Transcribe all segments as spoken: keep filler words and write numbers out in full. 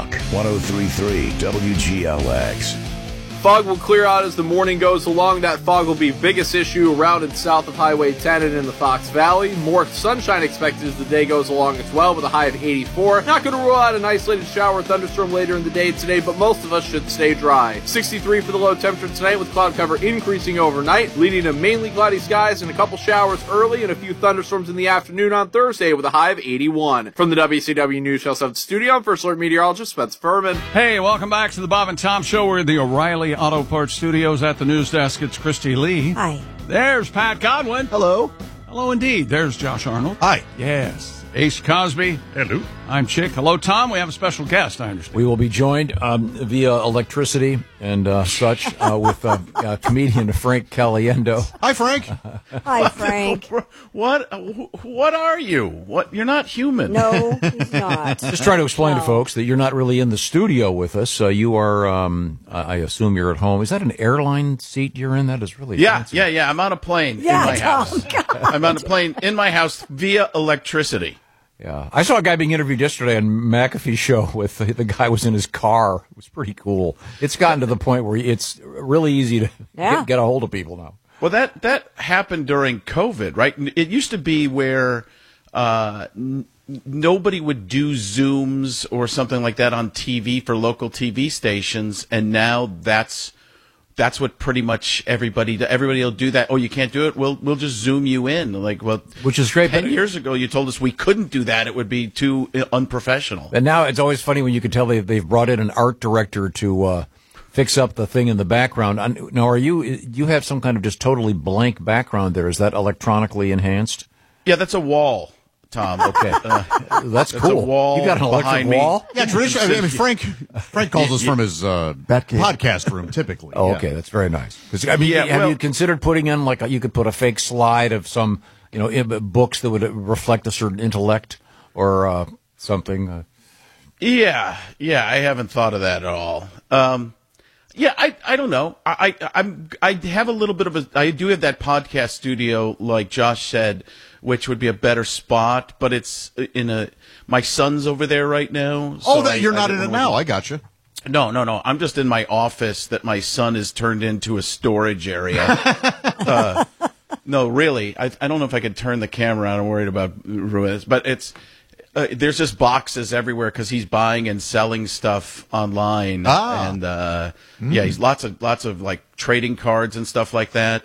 Talk, one oh three point three W G L X. Fog will clear out as the morning goes along. That fog will be biggest issue around and south of Highway ten and in the Fox Valley. More sunshine expected as the day goes along as well, with a high of eighty-four. Not going to rule out an isolated shower or thunderstorm later in the day today, but most of us should stay dry. sixty-three for the low temperature tonight, with cloud cover increasing overnight, leading to mainly cloudy skies and a couple showers early and a few thunderstorms in the afternoon on Thursday, with a high of eighty-one. From the W C W News Channel seven studio, I'm First Alert Meteorologist Spencer Furman. Hey, welcome back to the Bob and Tom Show. We're in the O'Reilly Auto Parts Studios at the news desk. It's Christy Lee. Hi. There's Pat Godwin. Hello. Hello indeed. There's Josh Arnold. Hi. Yes. Ace Cosby. Hello. I'm Chick. Hello, Tom. We have a special guest, I understand. We will be joined um, via electricity and uh, such uh, with uh, uh, comedian Frank Caliendo. Hi, Frank. Hi, Frank. What? What are you? What? You're not human. No, he's not. Just trying to explain No. to folks that you're not really in the studio with us. Uh, you are, um, I assume you're at home. Is that an airline seat you're in? That is really Yeah, fancy. yeah, yeah. I'm on a plane Yeah, in my Tom, house. God. I'm on a plane in my house via electricity. Yeah, I saw a guy being interviewed yesterday on McAfee's show with the, the guy was in his car. It was pretty cool. It's gotten to the point where it's really easy to Yeah. get, get a hold of people now. Well, that that happened during COVID, right? It used to be where uh, n- nobody would do Zooms or something like that on T V for local T V stations, and now that's that's what pretty much everybody everybody will do that. Oh, you can't do it? We'll we'll just Zoom you in. Like, well, Which is great, Ten but- years ago, you told us we couldn't do that. It would be too uh, unprofessional. And now it's always funny when you can tell they've, they've brought in an art director to uh, fix up the thing in the background. And now, are you you have some kind of just totally blank background there? Is that electronically enhanced? Yeah, that's a wall, Tom. Okay, Uh, that's It's a cool. wall You got an electric behind me. wall? Yeah, traditionally, I mean, Frank Frank calls us from his uh, podcast room, typically. Oh, yeah. okay, that's very nice. 'Cause, I mean, Yeah, have well- you considered putting in like a, you could put a fake slide of some you know im- books that would reflect a certain intellect or uh, something? Uh, Yeah, yeah, I haven't thought of that at all. Um, yeah, I, I don't know. I, I, I'm, I have a little bit of a, I do have that podcast studio, like Josh said, which would be a better spot, but it's in a, my son's over there right now. Oh, so that I- you're I not don't in it know now. what- I got you. No, no, no. I'm just in my office that my son has turned into a storage area. uh, no, really. I, I don't know if I could turn the camera on. I'm worried about ruins, but it's, Uh, there's just boxes everywhere because he's buying and selling stuff online, Ah. and uh, yeah, he's lots of lots of like trading cards and stuff like that.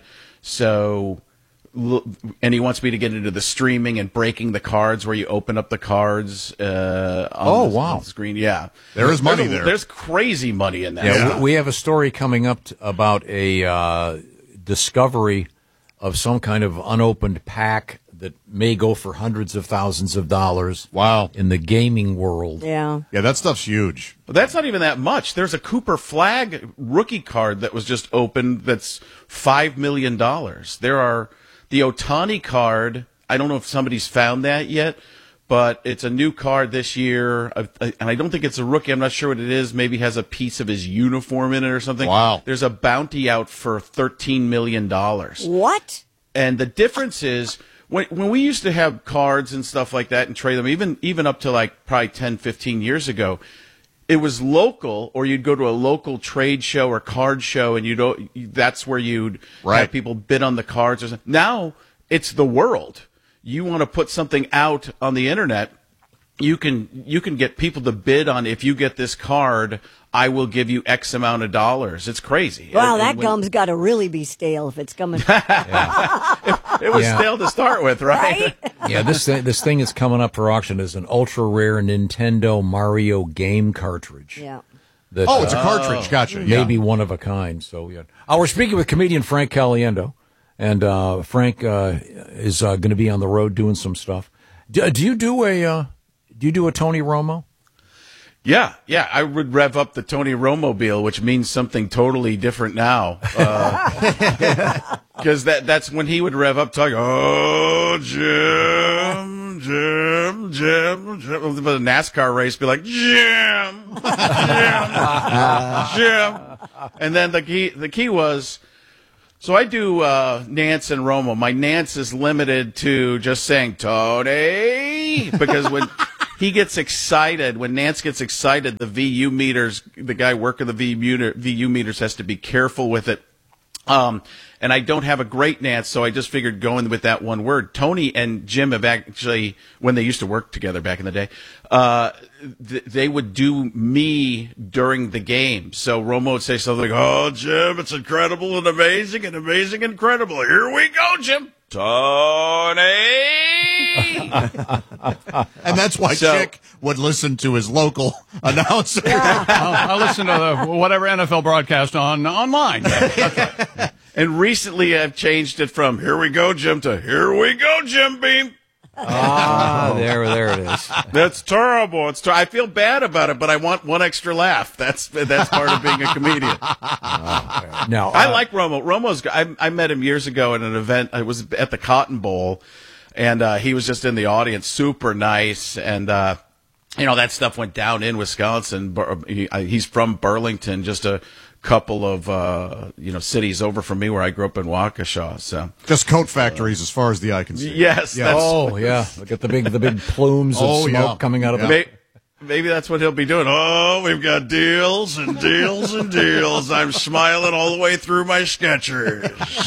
So, l- and he wants me to get into the streaming and breaking the cards where you open up the cards. Uh, on Oh, the, wow. on the screen, yeah, There is money there's a- there. There's crazy money in that. Yeah, Yeah. we we have a story coming up t- about a uh, discovery of some kind of unopened pack that may go for hundreds of thousands of dollars. Wow. In the gaming world. Yeah. Yeah, that stuff's huge. But that's not even that much. There's a Cooper Flag rookie card that was just opened that's five million dollars. There are the Otani card. I don't know if somebody's found that yet, but it's a new card this year. uh, And I don't think it's a rookie. I'm not sure what it is. Maybe has a piece of his uniform in it or something. Wow. There's a bounty out for thirteen million dollars. What? And the difference is when when we used to have cards and stuff like that and trade them, even even up to like probably ten, fifteen years ago, it was local, or you'd go to a local trade show or card show, and you'd that's where you'd Right. have people bid on the cards. Or something. Now it's the world. You want to put something out on the internet, you can you can get people to bid on, if you get this card, I will give you X amount of dollars. It's crazy. Wow, And- that and when- gum's got to really be stale if it's coming. It was Yeah. stale to start with, right? Right? Yeah, this thing, this thing is coming up for auction is an ultra rare Nintendo Mario game cartridge. Yeah. That, Oh, it's a uh, cartridge. Gotcha. Yeah. maybe one of a kind. So yeah. Oh, we're speaking with comedian Frank Caliendo, and uh, Frank uh, is uh, going to be on the road doing some stuff. Do, do you do a uh, do you do a Tony Romo? Yeah, yeah, I would rev up the Tony Romobile, which means something totally different now. Because that that's when he would rev up, talking, oh, Jim, Jim, Jim, Jim. But a NASCAR race, be like, Jim, Jim, Jim. And then the key, the key was, so I do uh, Nance and Romo. My Nance is limited to just saying, Tony, because when he gets excited. When Nance gets excited, the V U meters, the guy working the V U, V U meters has to be careful with it. Um, and I don't have a great Nance, so I just figured going with that one word. Tony and Jim have actually, when they used to work together back in the day, uh, th- they would do me during the game. So Romo would say something like, "Oh, Jim, it's incredible and amazing and amazing and incredible. Here we go, Jim. Tony." And that's why So- Chick would listen to his local announcer. I listen to the, whatever N F L broadcast on online. That's right. And recently I've changed it from "Here we go, Jim" to "Here we go, Jim Beam." Ah, there, there it is. That's terrible. It's ter- I feel bad about it, but I want one extra laugh. That's that's part of being a comedian. Now, I uh, like Romo. Romo's. I, I met him years ago at an event. I was at the Cotton Bowl, and uh, he was just in the audience, super nice, and uh, you know that stuff went down in Wisconsin. Bur- he, I- he's from Burlington, just a couple of uh, you know cities over from me, where I grew up in Waukesha. So Just coat factories as far as the eye can see. yes, Yeah. that's, oh yeah, look at the big, the big plumes of Oh, smoke yeah. coming out of Yeah. the. May- Maybe that's what he'll be doing. Oh, we've got deals and deals and deals. I'm smiling all the way through my Skechers.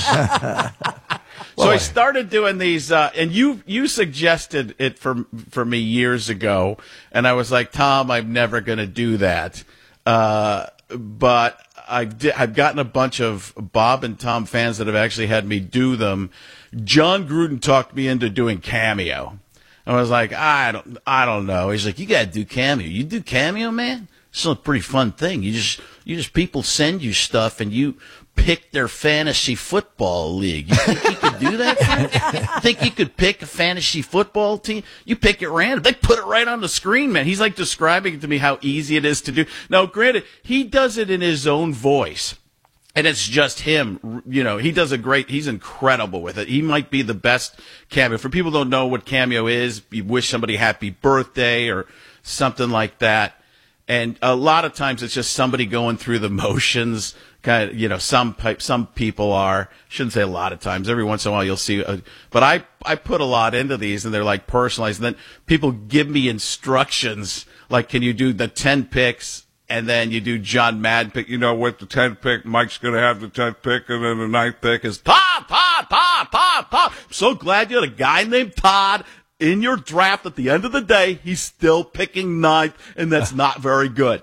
So I started doing these, uh, and you you suggested it for for me years ago, and I was like, Tom, I'm never going to do that. Uh, but I've di- I've gotten a bunch of Bob and Tom fans that have actually had me do them. John Gruden talked me into doing Cameo. I was like, I don't, I don't know. He's like, you got to do Cameo. You do Cameo, man? It's a pretty fun thing. You just, you just people send you stuff and you pick their fantasy football league. You think you could do that? Think you could pick a fantasy football team? You pick it random. They put it right on the screen, man. He's like describing to me how easy it is to do. Now, granted, he does it in his own voice. And it's just him, you know, he does a great, he's incredible with it. He might be the best Cameo. For people who don't know what Cameo is, you wish somebody happy birthday or something like that. And a lot of times it's just somebody going through the motions. Kind of, you know, some pipe, some people are, shouldn't say a lot of times. Every once in a while you'll see, a, but I, I put a lot into these and they're like personalized. And then people give me instructions, like, can you do the ten picks? And then you do John Madden pick, you know, with the tenth pick, Mike's going to have the tenth pick, and then the ninth pick is Todd, Todd, Todd, Todd, Todd. I'm so glad you had a guy named Todd in your draft. At the end of the day, he's still picking ninth, and that's not very good.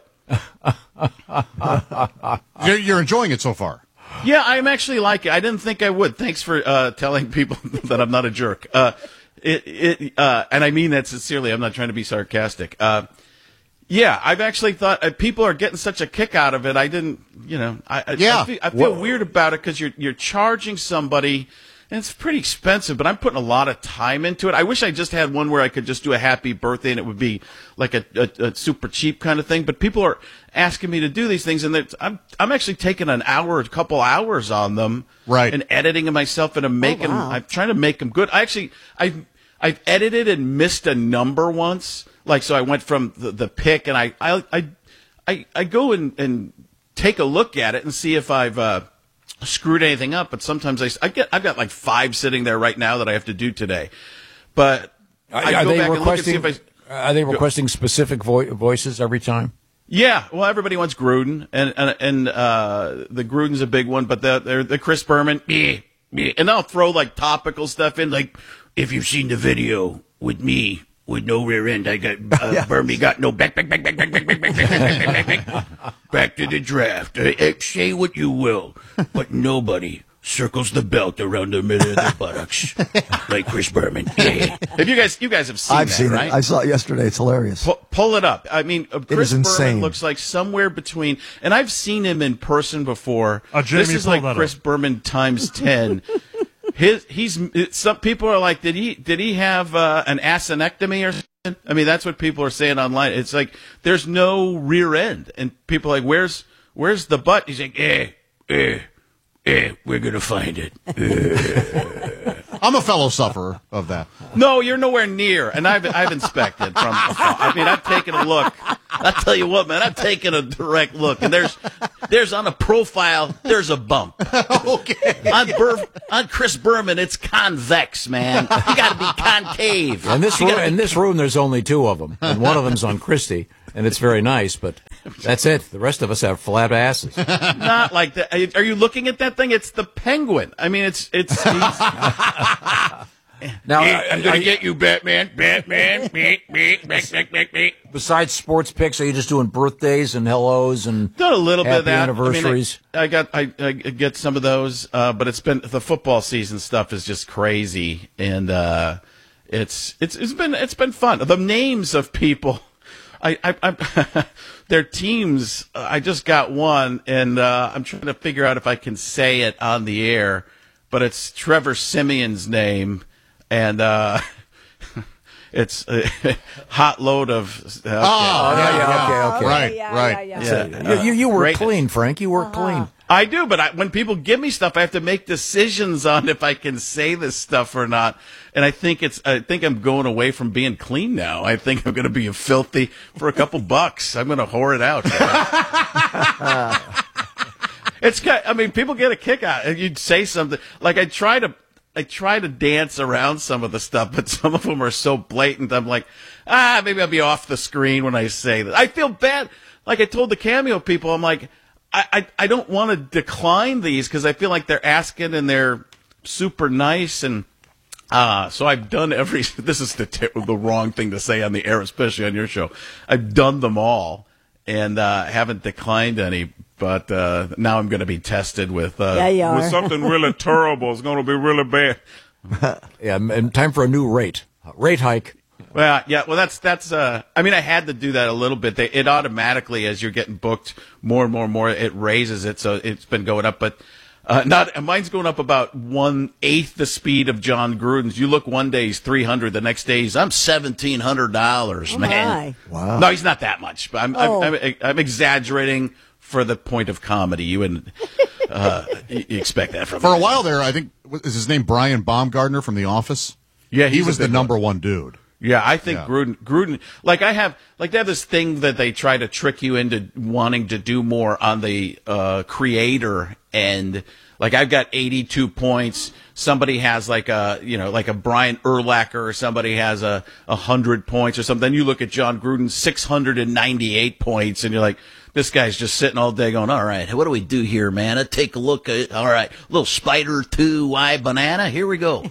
You're, you're enjoying it so far. Yeah, I'm actually like it. I didn't think I would. Thanks for uh, telling people that I'm not a jerk. Uh, it, it, uh, and I mean that sincerely. I'm not trying to be sarcastic. Uh, Yeah, I've actually thought uh, people are getting such a kick out of it. I didn't, you know, I, I, Yeah. I feel, I feel Wha- weird about it because you're you're charging somebody, and it's pretty expensive. But I'm putting a lot of time into it. I wish I just had one where I could just do a happy birthday and it would be like a, a, a super cheap kind of thing. But people are asking me to do these things, and it's- I'm I'm actually taking an hour, a couple hours on them, Right. and editing them myself and I'm making. wow. I'm trying to make them good. I actually I've I've edited and missed a number once. Like, so I went from the, the pick, and I I I I, I go and, and take a look at it and see if I've uh, screwed anything up. But sometimes I, I get I've got like five sitting there right now that I have to do today. But I Are go they back and look and see requesting? if I. Are they requesting specific vo- voices every time? Yeah, well, everybody wants Gruden, and and, and uh, the Gruden's a big one, but the the, the Chris Berman, eh, eh, and I'll throw like topical stuff in, like if you've seen the video with me. With no rear end, I got uh, yeah. Berman got no back, back, back, back, back, back, back, back, back, back, back, back. Back to the draft. Uh, uh, say what you will, but nobody circles the belt around the middle of the buttocks like Chris Berman. Yeah. Have you guys? You guys have seen I've that, seen right? it. I saw it yesterday. It's hilarious. Pull, pull it up. I mean, uh, Chris is insane. Berman looks like somewhere between, and I've seen him in person before. Uh, Jamie, this is pull like that Chris up. Berman times ten. His he's it, some people are like, did he did he have uh, an asinectomy or something? I mean, that's what people are saying online. It's like there's no rear end, and people are like, where's where's the butt? He's like, eh, eh, eh, we're gonna find it. Eh. I'm a fellow sufferer of that. No, you're nowhere near. And I've I've inspected from. I mean, I've taken a look. I tell you what, man, I've taken a direct look, and there's there's on a profile there's a bump. Okay. On Bur- on Chris Berman, it's convex, man. You got to be concave. In this You room, gotta in be- this room, there's only two of them, and one of them's on Christie, and it's very nice. But that's it. The rest of us have flat asses. Not like that. Are you- Are you looking at that thing? It's the penguin. I mean, it's it's. he's- Now, I'm gonna get you, Batman. Batman. besides sports picks, are you just doing birthdays and hellos and Done a little bit happy of that. anniversaries? I, mean, I, I got I, I get some of those, uh, but it's been the football season stuff is just crazy, and uh, it's it's it's been it's been fun. The names of people, I, I, I their teams. uh, I just got one, and uh, I'm trying to figure out if I can say it on the air, but it's Trevor Simeon's name, and. Uh, It's a hot load of. Okay. Oh, yeah, yeah, okay, okay. Right, yeah, right. yeah, yeah. Yeah. You, you, you work Great. clean, Frank. You work clean. I do, but I, when people give me stuff, I have to make decisions on if I can say this stuff or not. And I think it's. I think I'm going away from being clean now. I think I'm going to be a filthy for a couple bucks. I'm going to whore it out. It's. ki- I mean, people get a kick out. And you'd say something like I try to. I try to dance around some of the stuff, but some of them are so blatant. I'm like, ah, maybe I'll be off the screen when I say that. I feel bad. Like I told the Cameo people, I'm like, I, I, I don't want to decline these because I feel like they're asking and they're super nice. And uh, so I've done every, this is the, t- the wrong thing to say on the air, especially on your show. I've done them all and uh, haven't declined any. But uh, now I'm going to be tested with uh, Yeah, you with are. something really terrible. It's going to be really bad. Yeah, and time for a new rate. Rate hike. Well, yeah. Well, that's that's. Uh, I mean, I had to do that a little bit. They, it automatically, as you're getting booked more and more and more, it raises it. So it's been going up, but uh, not. Mine's going up about one eighth the speed of John Gruden's. You look one day he's three hundred, the next day he's I'm seventeen hundred dollars, Oh, man. my. Wow. No, he's not that much. But I'm Oh. I'm, I'm, I'm exaggerating for the point of comedy. You wouldn't uh, you you expect that from For a me. while there, I think, is his name Brian Baumgartner from The Office? Yeah, He he's a was the big number one dude. Yeah, I think Yeah. Gruden, Gruden, like I have, like they have this thing that they try to trick you into wanting to do more on the uh, creator end. Like I've got eighty-two points. Somebody has like a, you know, like a Brian Urlacher, or somebody has a, a hundred points or something. Then you look at John Gruden's six hundred ninety-eight points, and you're like, this guy's just sitting all day going, all right, what do we do here, man? Uh, Take a look at, all right, little spider two, why banana? Here we go.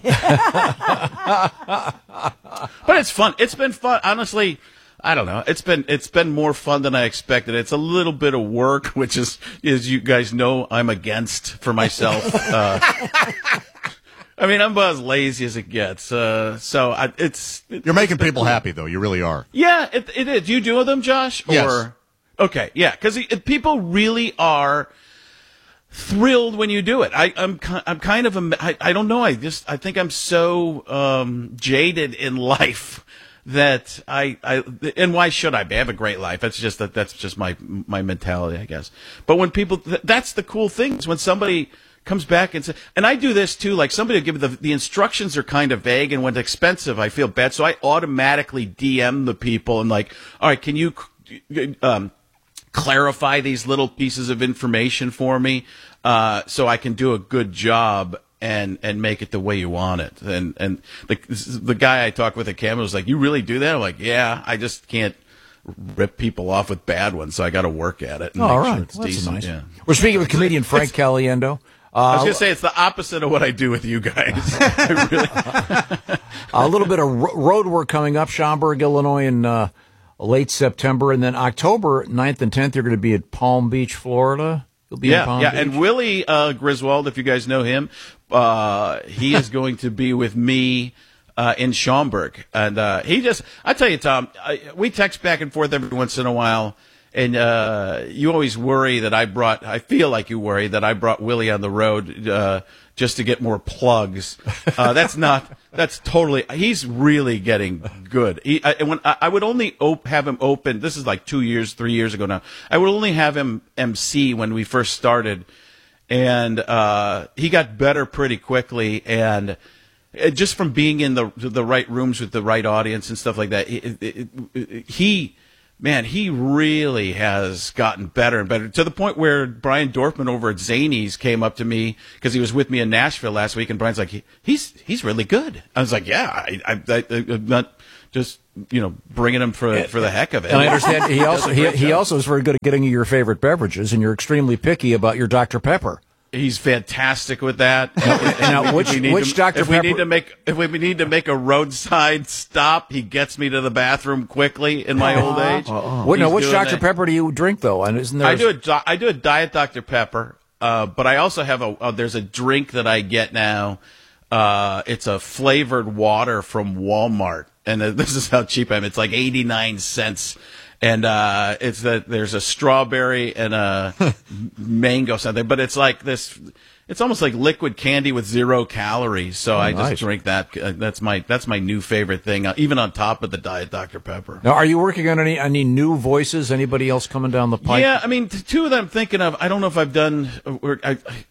But it's fun. It's been fun. Honestly, I don't know. It's been it's been more fun than I expected. It's a little bit of work, which is, as you guys know, I'm against for myself. Uh, I mean, I'm about as lazy as it gets. Uh, so I, it's, it's You're making people happy, though. You really are. yeah, it, it is. Do you do them, Josh? Yes. Or okay, yeah, because people really are thrilled when you do it. I, I'm ki- I'm kind of a, I, I don't know. I just I think I'm so um, jaded in life that I I and why should I be? I have a great life. It's just that that's just my my mentality, I guess. But when people, th- that's the cool thing is when somebody comes back and says, and I do this too. Like somebody will give the the instructions are kind of vague, and when it's expensive, I feel bad, so I automatically D M the people and like, all right, can you um, clarify these little pieces of information for me uh, so I can do a good job and and make it the way you want it. And and the the guy I talked with at Cameo was like, you really do that? I'm like, yeah, I just can't rip people off with bad ones, so I got to work at it and Oh, all make right. sure it's Well, that's decent. nice. Yeah. We're speaking with comedian Frank Caliendo. I was Uh, going to say it's the opposite of what I do with you guys. I really, a little bit of ro- road work coming up, Schaumburg, Illinois, in uh, late September, and then October ninth and tenth, you're going to be at Palm Beach, Florida. You'll be in yeah, Palm yeah. Beach. And Willie uh, Griswold, if you guys know him, uh, he is going to be with me uh, in Schaumburg, and uh, he just, I tell you, Tom, I, we text back and forth every once in a while. And uh, you always worry that I brought, I feel like you worry that I brought Willie on the road uh, just to get more plugs. Uh, that's not, that's totally, he's really getting good. He, I, when, I, I would only op- have him open, this is like two years, three years ago now. I would only have him M C when we first started. And uh, he got better pretty quickly. And uh, just from being in the the right rooms with the right audience and stuff like that, it, it, it, it, he, man, he really has gotten better and better to the point where Brian Dorfman over at Zanies came up to me because he was with me in Nashville last week, and Brian's like, he, he's he's really good. I was like, yeah, I, I, I, I'm not just, you know, bringing him for for the heck of it. And I understand he also he, he also is very good at getting you your favorite beverages, and you're extremely picky about your Doctor Pepper. He's fantastic with that. Now, which which to, Doctor If Pepper? we need to make if we need to make a roadside stop, he gets me to the bathroom quickly. In my old age, What, no, He's which doing Doctor that. Pepper do you drink though? And isn't there? I do a di- I do a diet Doctor Pepper, uh, but I also have a uh, there's a drink that I get now. Uh, it's a flavored water from Walmart, and uh, this is how cheap I am. It's like eighty-nine cents, and uh, it's that there's a strawberry and a mango something, but it's like this. It's almost like liquid candy with zero calories. So Oh, I just nice. drink that. Uh, that's my that's my new favorite thing, uh, even on top of the diet Doctor Pepper. Now, are you working on any any new voices? Anybody else coming down the pipe? Yeah, I mean, t- two of them I'm thinking of. I don't know if I've done. uh, Or I, I-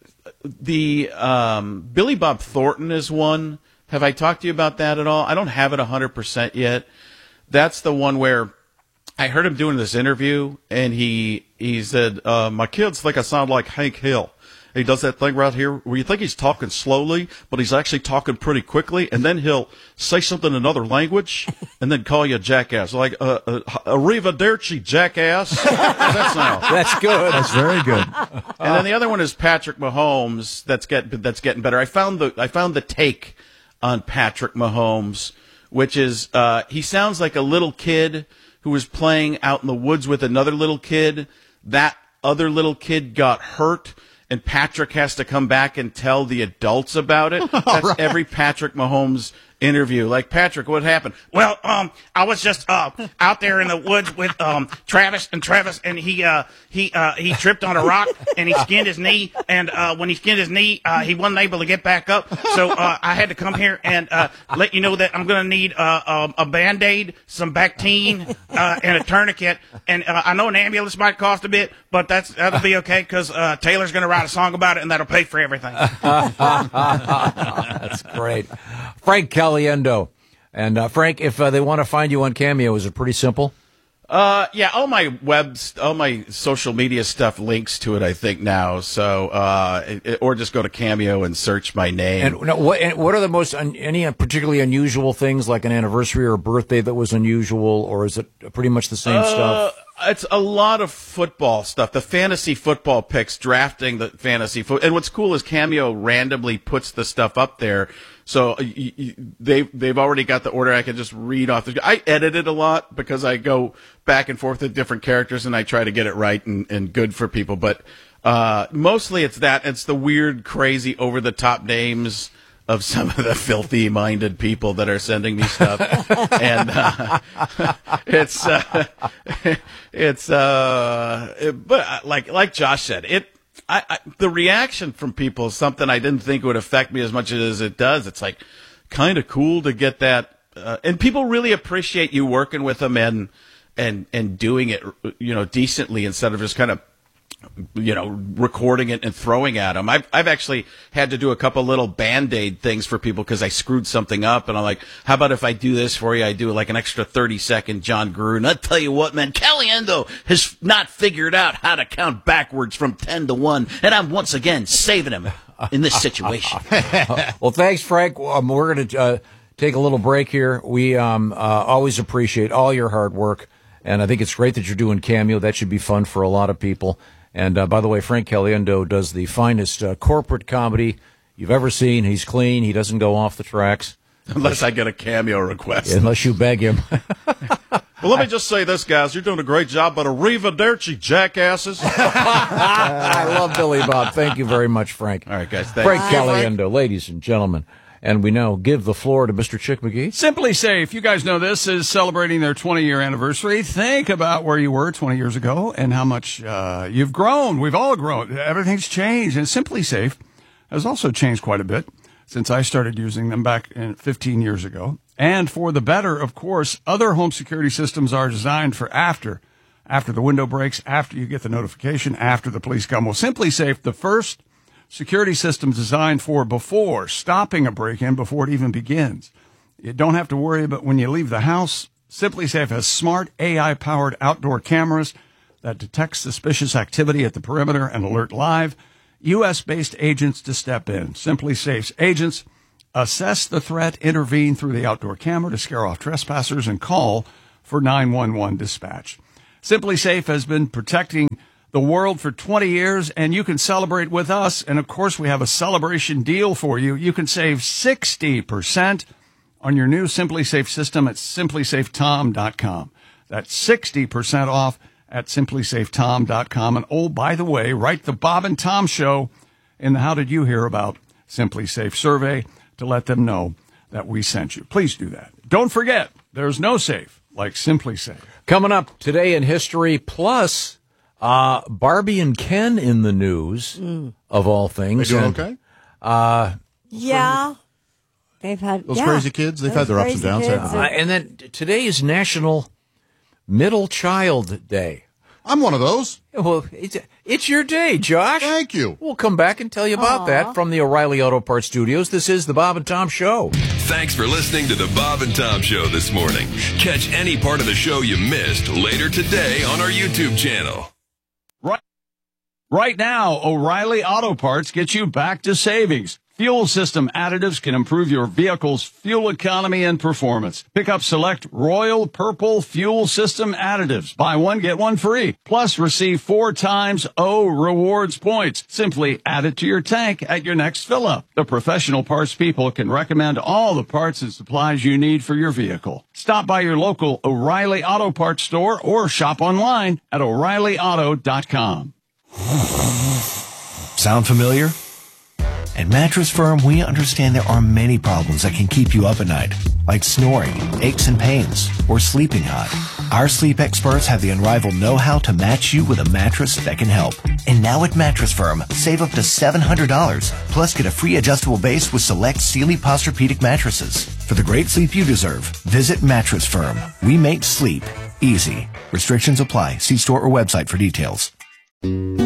the um, Billy Bob Thornton is one. Have I talked to you about that at all? I don't have it one hundred percent yet. That's the one where I heard him doing this interview, and he he said, uh, "My kids think I sound like Hank Hill." He does that thing right here where you think he's talking slowly, but he's actually talking pretty quickly, and then he'll say something in another language and then call you a jackass. Like, uh, uh, arrivederci, jackass. How's that sound? That's good. That's very good. And then the other one is Patrick Mahomes. That's get that's getting better. I found the I found the take on Patrick Mahomes, which is uh, he sounds like a little kid who was playing out in the woods with another little kid. That other little kid got hurt, and Patrick has to come back and tell the adults about it. That's right. Every Patrick Mahomes interview. Like, Patrick, what happened? Well, um, I was just uh out there in the woods with um Travis and Travis, and he uh he uh he tripped on a rock and he skinned his knee, and uh when he skinned his knee, uh he wasn't able to get back up, so uh I had to come here and uh let you know that I'm gonna need uh, uh a Band-Aid, some Bactine, uh and a tourniquet, and uh, I know an ambulance might cost a bit, but that's that'll be okay because uh Taylor's gonna write a song about it, and that'll pay for everything. That's great. Frank Caliendo. And uh, Frank, if uh, they want to find you on Cameo, is it pretty simple? Uh, yeah, all my web, all my social media stuff links to it, I think now. So, uh, it, or just go to Cameo and search my name. And no, what and what are the most un, any particularly unusual things, like an anniversary or a birthday that was unusual, or is it pretty much the same Uh, stuff? It's a lot of football stuff. The fantasy football picks, drafting the fantasy foot. And what's cool is Cameo randomly puts the stuff up there. So uh, y- y- they they've already got the order. I can just read off the. I edit it a lot because I go back and forth with different characters, and I try to get it right and, and good for people. But uh, mostly it's that. It's the weird, crazy, over the top names of some of the filthy minded people that are sending me stuff. And uh, it's uh, it's uh, it, but uh, like like Josh said, it. I, I, the reaction from people is something I didn't think would affect me as much as it does. It's like kind of cool to get that, uh, and people really appreciate you working with them and and and doing it, you know, decently instead of just kind of, you know, recording it and throwing at them. I've I've actually had to do a couple little Band-Aid things for people because I screwed something up, and I'm like, how about if I do this for you? I do like an extra thirty second John Gruden. I tell you what, man, Caliendo has not figured out how to count backwards from ten to one, and I'm once again saving him in this situation. Well, thanks, Frank. Um, we're going to uh, take a little break here. We um, uh, always appreciate all your hard work, and I think it's great that you're doing Cameo. That should be fun for a lot of people. And uh, by the way, Frank Caliendo does the finest uh, corporate comedy you've ever seen. He's clean. He doesn't go off the tracks. Unless I get a Cameo request. Unless you beg him. Well, let me just say this, guys. You're doing a great job, but arrivederci, jackasses. I love Billy Bob. Thank you very much, Frank. All right, guys. Thanks. Frank Caliendo, ladies and gentlemen. And we now give the floor to Mister Chick McGee. Simply Safe, you guys know this is celebrating their twenty-year anniversary. Think about where you were twenty years ago and how much uh, you've grown. We've all grown. Everything's changed. And Simply Safe has also changed quite a bit since I started using them back in fifteen years ago. And for the better, of course, other home security systems are designed for after. After the window breaks, after you get the notification, after the police come. Well, Simply Safe, the first security systems designed for before, stopping a break-in before it even begins. You don't have to worry about when you leave the house. SimpliSafe has smart A I-powered outdoor cameras that detect suspicious activity at the perimeter and alert live U S-based agents to step in. SimpliSafe's agents assess the threat, intervene through the outdoor camera to scare off trespassers, and call for nine one one dispatch. SimpliSafe has been protecting the world for twenty years, and you can celebrate with us. And, of course, we have a celebration deal for you. You can save sixty percent on your new SimpliSafe system at simply safe tom dot com. That's sixty percent off at simply safe tom dot com. And, oh, by the way, write the Bob and Tom Show in the How Did You Hear About SimpliSafe survey to let them know that we sent you. Please do that. Don't forget, there's no safe like SimpliSafe. Coming up today in history, plus uh, Barbie and Ken in the news, mm. of all things. They doing and, okay? Uh, yeah. They've had those yeah, crazy kids. They've had their ups and downs. Uh, and then today is National Middle Child Day. I'm one of those. Well, it's, it's your day, Josh. Thank you. We'll come back and tell you about Aww. that from the O'Reilly Auto Parts Studios. This is the Bob and Tom Show. Thanks for listening to the Bob and Tom Show this morning. Catch any part of the show you missed later today on our YouTube channel. Right, right now, O'Reilly Auto Parts gets you back to savings. Fuel system additives can improve your vehicle's fuel economy and performance. Pick up select Royal Purple fuel system additives. Buy one, get one free. Plus, receive four times O rewards points. Simply add it to your tank at your next fill-up. The professional parts people can recommend all the parts and supplies you need for your vehicle. Stop by your local O'Reilly Auto Parts store or shop online at O'Reilly Auto dot com. Sound familiar? At Mattress Firm, we understand there are many problems that can keep you up at night, like snoring, aches and pains, or sleeping hot. Our sleep experts have the unrivaled know-how to match you with a mattress that can help. And now at Mattress Firm, save up to seven hundred dollars, plus get a free adjustable base with select Sealy Posturepedic mattresses. For the great sleep you deserve, visit Mattress Firm. We make sleep easy. Restrictions apply. See store or website for details.